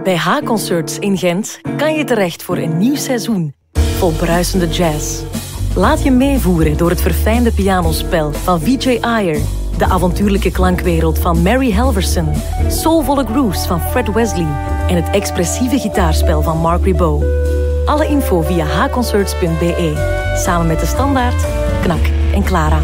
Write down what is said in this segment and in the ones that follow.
Bij H-Concerts in Gent kan je terecht voor een nieuw seizoen. Vol bruisende jazz. Laat je meevoeren door het verfijnde pianospel van Vijay Iyer, de avontuurlijke klankwereld van Mary Helverson, soulvolle grooves van Fred Wesley en het expressieve gitaarspel van Mark Ribot. Alle info via hconcerts.be. Samen met De Standaard, Knak en Clara.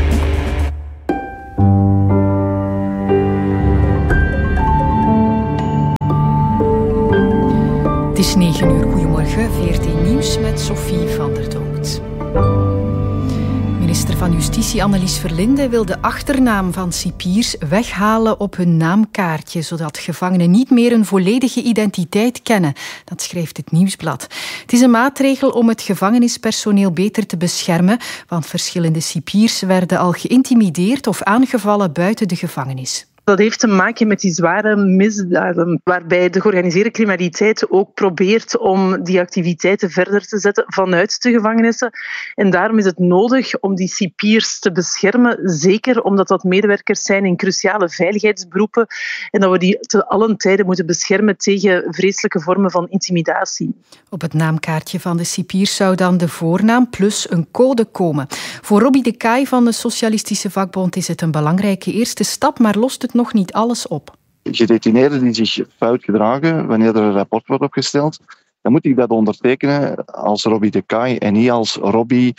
Het is 9 uur. Goedemorgen, VRT Nieuws met Sophie van der Donkt. Minister van Justitie Annelies Verlinde wil de achternaam van cipiers weghalen op hun naamkaartje, zodat gevangenen niet meer een volledige identiteit kennen. Dat schrijft het Nieuwsblad. Het is een maatregel om het gevangenispersoneel beter te beschermen, want verschillende cipiers werden al geïntimideerd of aangevallen buiten de gevangenis. Dat heeft te maken met die zware misdaden, waarbij de georganiseerde criminaliteit ook probeert om die activiteiten verder te zetten vanuit de gevangenissen. En daarom is het nodig om die cipiers te beschermen, zeker omdat dat medewerkers zijn in cruciale veiligheidsberoepen en dat we die te allen tijden moeten beschermen tegen vreselijke vormen van intimidatie. Op het naamkaartje van de cipiers zou dan de voornaam plus een code komen. Voor Robbie de Kaai van de Socialistische Vakbond is het een belangrijke eerste stap, maar lost het nog niet alles op. Gedetineerden die zich fout gedragen wanneer er een rapport wordt opgesteld, dan moet ik dat ondertekenen als Robbie de Kaai en niet als Robbie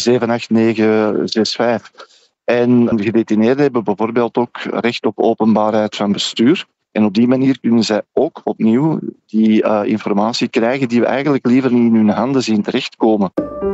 78965. En gedetineerden hebben bijvoorbeeld ook recht op openbaarheid van bestuur. En op die manier kunnen zij ook opnieuw die informatie krijgen die we eigenlijk liever niet in hun handen zien terechtkomen.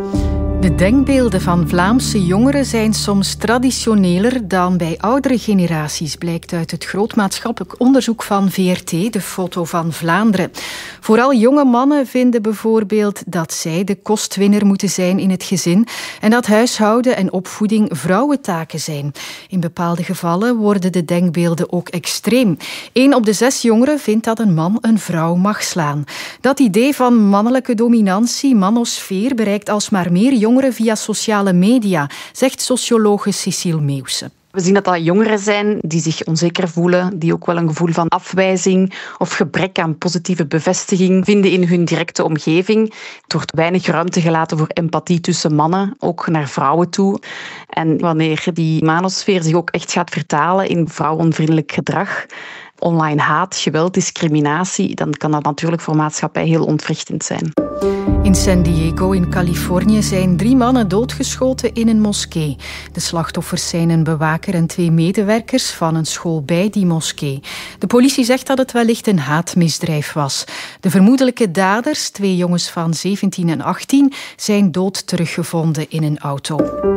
De denkbeelden van Vlaamse jongeren zijn soms traditioneler dan bij oudere generaties, blijkt uit het groot maatschappelijk onderzoek van VRT, de Foto van Vlaanderen. Vooral jonge mannen vinden bijvoorbeeld dat zij de kostwinner moeten zijn in het gezin en dat huishouden en opvoeding vrouwentaken zijn. In bepaalde gevallen worden de denkbeelden ook extreem. 1 op de 6 jongeren vindt dat een man een vrouw mag slaan. Dat idee van mannelijke dominantie, manosfeer, bereikt alsmaar meer jongeren via sociale media, zegt sociologe Cecile Meeuwse. We zien dat dat jongeren zijn die zich onzeker voelen, die ook wel een gevoel van afwijzing of gebrek aan positieve bevestiging vinden in hun directe omgeving. Het wordt weinig ruimte gelaten voor empathie tussen mannen, ook naar vrouwen toe. En wanneer die manosfeer zich ook echt gaat vertalen in vrouwenvriendelijk gedrag, online haat, geweld, discriminatie, dan kan dat natuurlijk voor maatschappij heel ontwrichtend zijn. In San Diego in Californië zijn 3 mannen doodgeschoten in een moskee. De slachtoffers zijn een bewaker en 2 medewerkers van een school bij die moskee. De politie zegt dat het wellicht een haatmisdrijf was. De vermoedelijke daders, 2 jongens van 17 en 18, zijn dood teruggevonden in een auto.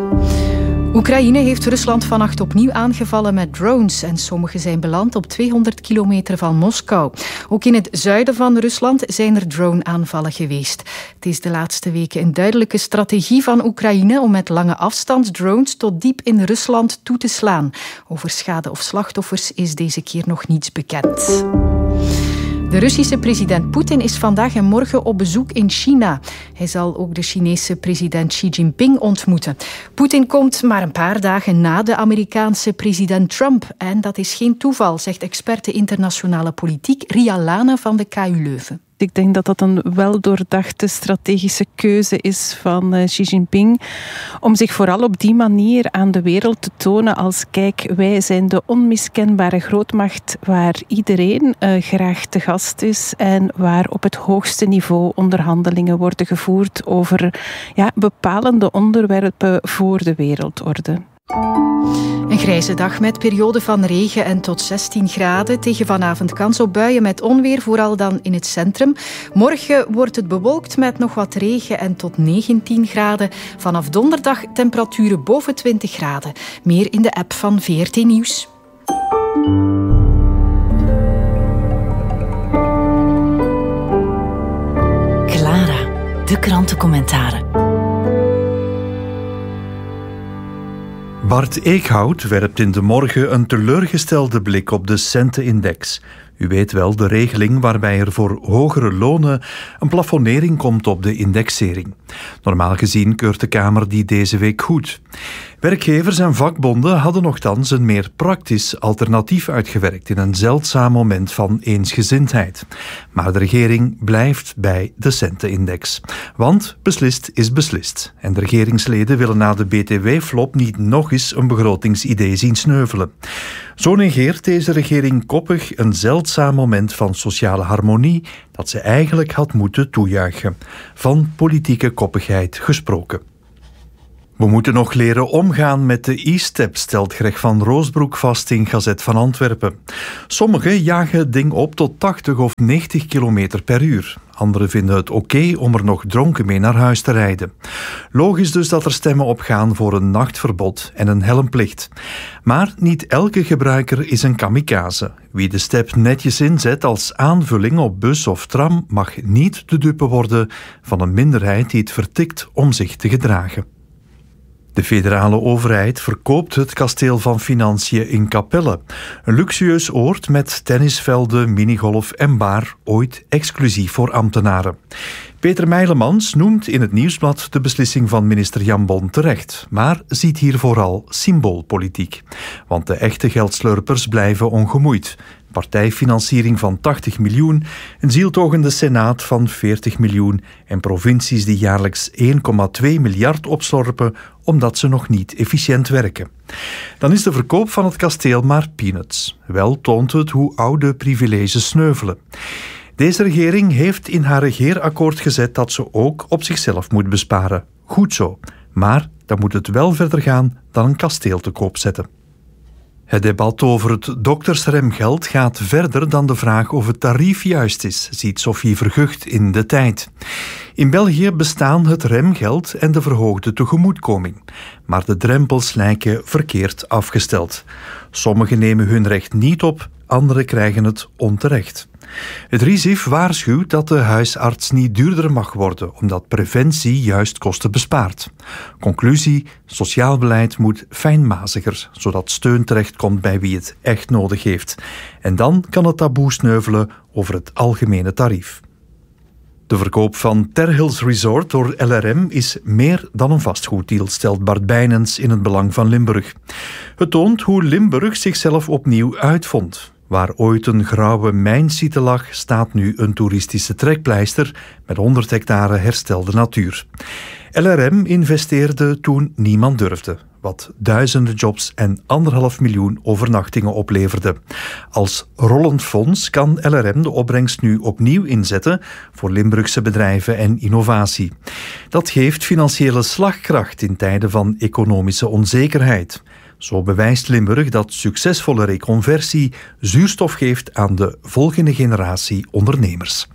Oekraïne heeft Rusland vannacht opnieuw aangevallen met drones en sommige zijn beland op 200 kilometer van Moskou. Ook in het zuiden van Rusland zijn er drone-aanvallen geweest. Het is de laatste weken een duidelijke strategie van Oekraïne om met lange afstandsdrones tot diep in Rusland toe te slaan. Over schade of slachtoffers is deze keer nog niets bekend. De Russische president Poetin is vandaag en morgen op bezoek in China. Hij zal ook de Chinese president Xi Jinping ontmoeten. Poetin komt maar een paar dagen na de Amerikaanse president Trump. En dat is geen toeval, zegt experte internationale politiek Ria Lane van de KU Leuven. Ik denk dat dat een weldoordachte strategische keuze is van Xi Jinping om zich vooral op die manier aan de wereld te tonen als kijk, wij zijn de onmiskenbare grootmacht waar iedereen graag te gast is en waar op het hoogste niveau onderhandelingen worden gevoerd over bepalende onderwerpen voor de wereldorde. Een grijze dag met periode van regen en tot 16 graden. Tegen vanavond kans op buien met onweer, vooral dan in het centrum. Morgen wordt het bewolkt met nog wat regen en tot 19 graden. Vanaf donderdag temperaturen boven 20 graden. Meer in de app van VRT Nieuws. Clara, de krantencommentaren. Bart Eekhout werpt in De Morgen een teleurgestelde blik op de centenindex. U weet wel, de regeling waarbij er voor hogere lonen een plafonnering komt op de indexering. Normaal gezien keurt de Kamer die deze week goed. Werkgevers en vakbonden hadden nochtans een meer praktisch alternatief uitgewerkt in een zeldzaam moment van eensgezindheid. Maar de regering blijft bij de centenindex. Want beslist is beslist. En de regeringsleden willen na de BTW-flop niet nog eens een begrotingsidee zien sneuvelen. Zo negeert deze regering koppig een zeldzaam moment van sociale harmonie dat ze eigenlijk had moeten toejuichen. Van politieke koppigheid gesproken. We moeten nog leren omgaan met de e-step, stelt Greg van Roosbroek vast in Gazet van Antwerpen. Sommigen jagen het ding op tot 80 of 90 kilometer per uur. Anderen vinden het oké om er nog dronken mee naar huis te rijden. Logisch dus dat er stemmen opgaan voor een nachtverbod en een helmplicht. Maar niet elke gebruiker is een kamikaze. Wie de step netjes inzet als aanvulling op bus of tram mag niet de dupe worden van een minderheid die het vertikt om zich te gedragen. De federale overheid verkoopt het kasteel van Financiën in Capelle. Een luxueus oord met tennisvelden, minigolf en bar, ooit exclusief voor ambtenaren. Peter Meilemans noemt in het Nieuwsblad de beslissing van minister Jan Bon terecht, maar ziet hier vooral symboolpolitiek. Want de echte geldslurpers blijven ongemoeid. Partijfinanciering van 80 miljoen, een zieltogende senaat van 40 miljoen en provincies die jaarlijks 1,2 miljard opslorpen omdat ze nog niet efficiënt werken. Dan is de verkoop van het kasteel maar peanuts. Wel toont het hoe oude privileges sneuvelen. Deze regering heeft in haar regeerakkoord gezet dat ze ook op zichzelf moet besparen. Goed zo, maar dan moet het wel verder gaan dan een kasteel te koop zetten. Het debat over het doktersremgeld gaat verder dan de vraag of het tarief juist is, ziet Sophie Vergucht in De Tijd. In België bestaan het remgeld en de verhoogde tegemoetkoming. Maar de drempels lijken verkeerd afgesteld. Sommigen nemen hun recht niet op, anderen krijgen het onterecht. Het RISIF waarschuwt dat de huisarts niet duurder mag worden, omdat preventie juist kosten bespaart. Conclusie: sociaal beleid moet fijnmaziger, zodat steun terechtkomt bij wie het echt nodig heeft. En dan kan het taboe sneuvelen over het algemene tarief. De verkoop van Terhills Resort door LRM is meer dan een vastgoeddeal, stelt Bart Bijnens in het Belang van Limburg. Het toont hoe Limburg zichzelf opnieuw uitvond. Waar ooit een grauwe mijnsite lag, staat nu een toeristische trekpleister met 100 hectare herstelde natuur. LRM investeerde toen niemand durfde, wat duizenden jobs en 1,5 miljoen overnachtingen opleverde. Als rollend fonds kan LRM de opbrengst nu opnieuw inzetten voor Limburgse bedrijven en innovatie. Dat geeft financiële slagkracht in tijden van economische onzekerheid. Zo bewijst Limburg dat succesvolle reconversie zuurstof geeft aan de volgende generatie ondernemers.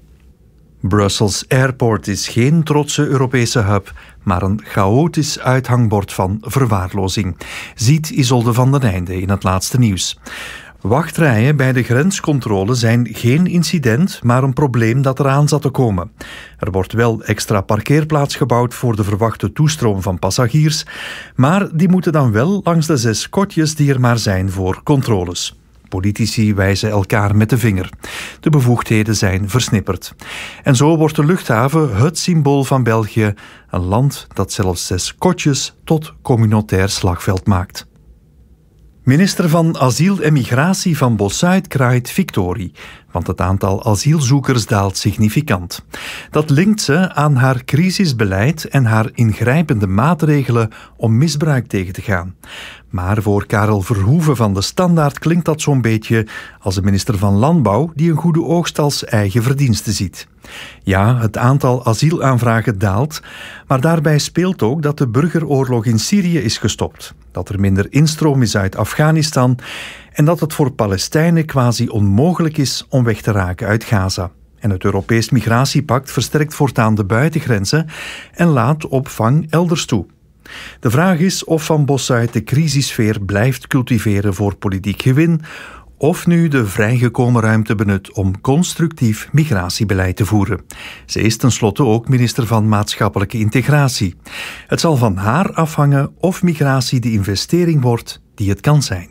Brussels Airport is geen trotse Europese hub, maar een chaotisch uithangbord van verwaarlozing, ziet Isolde van den Einde in het laatste nieuws. Wachtrijen bij de grenscontrole zijn geen incident, maar een probleem dat eraan zat te komen. Er wordt wel extra parkeerplaats gebouwd voor de verwachte toestroom van passagiers, maar die moeten dan wel langs de 6 kotjes die er maar zijn voor controles. Politici wijzen elkaar met de vinger. De bevoegdheden zijn versnipperd. En zo wordt de luchthaven het symbool van België, een land dat zelfs 6 kotjes tot communautair slagveld maakt. Minister van Asiel en Migratie van Bossuit kraait victorie, want het aantal asielzoekers daalt significant. Dat linkt ze aan haar crisisbeleid en haar ingrijpende maatregelen om misbruik tegen te gaan. Maar voor Karel Verhoeven van de Standaard klinkt dat zo'n beetje als de minister van Landbouw die een goede oogst als eigen verdienste ziet. Ja, het aantal asielaanvragen daalt, maar daarbij speelt ook dat de burgeroorlog in Syrië is gestopt, dat er minder instroom is uit Afghanistan en dat het voor Palestijnen quasi onmogelijk is om weg te raken uit Gaza. En het Europees Migratiepact versterkt voortaan de buitengrenzen en laat opvang elders toe. De vraag is of Van Bossuit de crisissfeer blijft cultiveren voor politiek gewin, of nu de vrijgekomen ruimte benut om constructief migratiebeleid te voeren. Ze is tenslotte ook minister van Maatschappelijke Integratie. Het zal van haar afhangen of migratie de investering wordt die het kan zijn.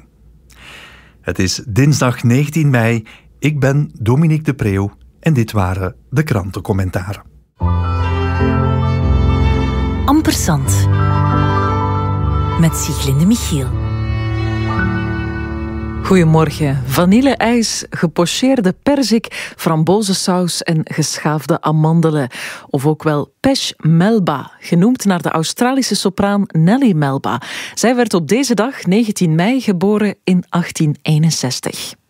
Het is dinsdag 19 mei. Ik ben Dominique de Preeuw en dit waren de krantencommentaren. Ampersand. met Sieglinde Michiel. Goedemorgen. Vanille-ijs, gepocheerde perzik, frambozensaus en geschaafde amandelen. Of ook wel Pesh Melba, genoemd naar de Australische sopraan Nellie Melba. Zij werd op deze dag, 19 mei, geboren in 1861.